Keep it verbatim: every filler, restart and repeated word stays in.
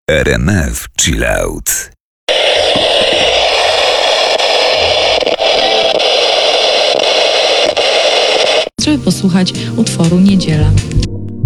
R M F Chill Out. Żeby posłuchać utworu Niedziela.